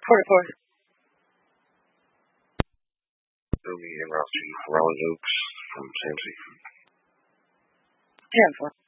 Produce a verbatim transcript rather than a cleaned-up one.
forty-four. Toby and Ralphie, Rollins Oaks from Sam Seafood. ten four.